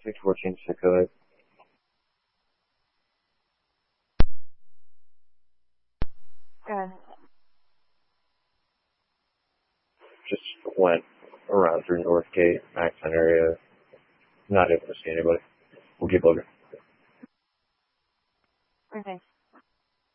614 608. Go ahead. Just went around through Northgate, Accent area. Not able to see anybody. We'll keep looking. Okay.